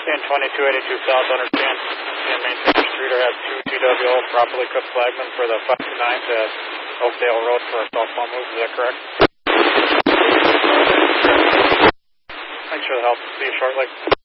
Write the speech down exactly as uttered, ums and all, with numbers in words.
Understand twenty-two eighty-two south, understand and maintain the streeter has two T W O properly cooked flagmen for the five two nine to Oakdale Road for a southbound move, is that correct? Thanks for the help, see you shortly.